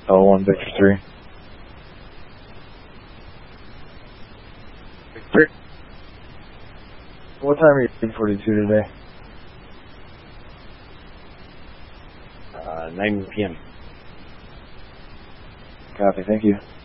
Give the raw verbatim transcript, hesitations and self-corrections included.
L one Victor three. Victor? What time are you in forty-two today? Uh, nine p m Copy, thank you.